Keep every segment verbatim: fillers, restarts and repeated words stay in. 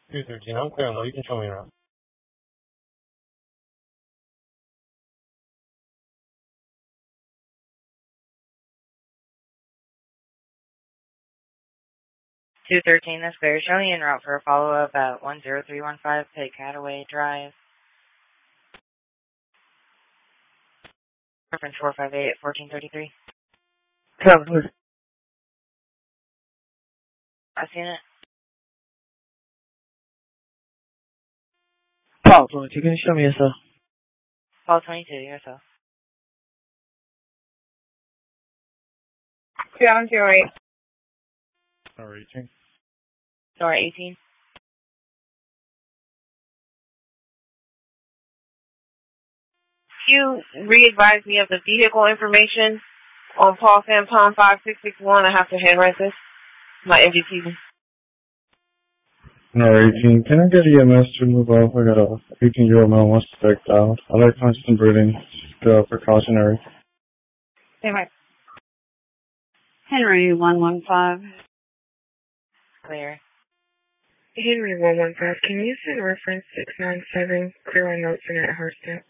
two thirteen, I'm clear and low. You can show me around. two thirteen, that's clear. Showing en route for a follow-up at one zero three one five, Peg Cataway Drive. Reference four five eight, fourteen thirty-three. Travelers. I've seen it. Paul, you can show me yourself. Paul twenty-two, yourself. seven zero eight. Sorry, eighteen. Sorry, eighteen. You re-advise me of the vehicle information on Paul Sampon five six six one. I have to handwrite this. My M V P. No, eighteen. Can I get E M S to move off? I got a eighteen-year-old man wants to take out. I like constant breathing. Go precautionary. Hey, Mike. Henry one one five. Clear. Henry one one five. Can you send reference six nine seven? Clear on notes in at Hearthstone.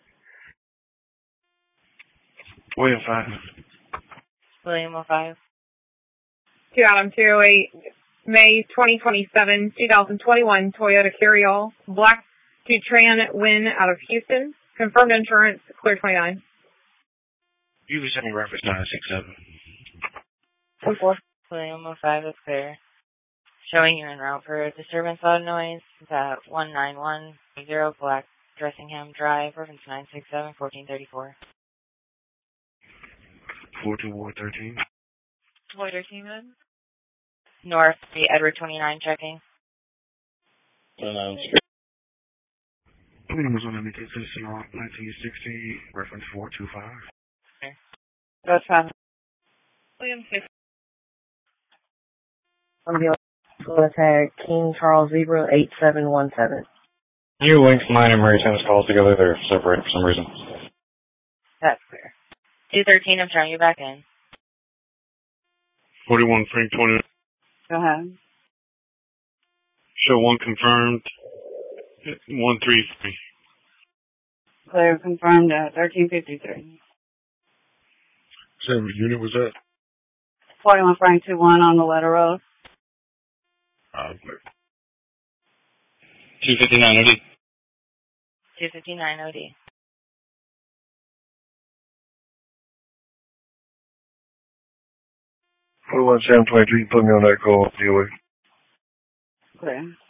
William five. William oh five. Two Adam two oh eight. May twenty twenty-seven, twenty twenty-one Toyota Carryall. Black Dutran Win out of Houston. Confirmed insurance. Clear twenty-nine. You can send me reference nine six seven. One four. William oh five, that's clear. Showing you en route for disturbance loud noise at one nine one zero Black Dressingham Drive. Reference nine six seven, fourteen thirty-four. four two one thirteen. Void thirteen, then. North, the Edward twenty-nine checking. Um, was on the consistent on nineteen sixty, reference four two five. Okay. That's fine. William six. I'm going to tag King Charles Zebra eight seven one seven. You linked mine and Mary Tim's calls together. They're separate for some reason. That's clear. two thirteen, I'm showing you back in. forty-one Frank twenty. Go ahead. Show one confirmed. one three three. Clear confirmed at thirteen fifty-three. Same unit was that? forty-one Frank two one on the letter road. Uh, two fifty-nine O D. two fifty-nine O D. forty-one Sam twenty-three, put me on that call, D O A. Clear.